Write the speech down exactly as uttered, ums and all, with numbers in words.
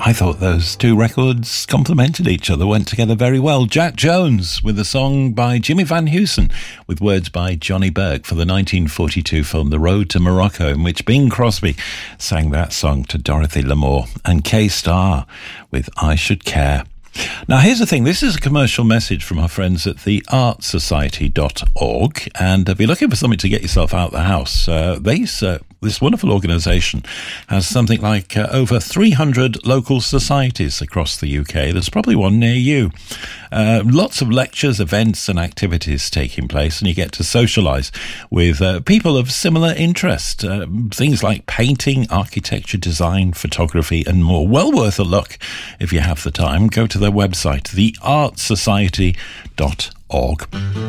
I thought those two records complemented each other, went together very well. Jack Jones with a song by Jimmy Van Heusen with words by Johnny Burke for the nineteen forty-two film The Road to Morocco, in which Bing Crosby sang that song to Dorothy Lamour, and Kay Starr with I Should Care. Now, here's the thing. This is a commercial message from our friends at the art society dot org. And if you're looking for something to get yourself out of the house, uh, these, uh, this wonderful organisation has something like uh, over three hundred local societies across the U K. There's probably one near you. Uh, lots of lectures, events and activities taking place, and you get to socialise with uh, people of similar interest. Uh, things like painting, architecture, design, photography and more. Well worth a look if you have the time. Go to their website, the art society dot org.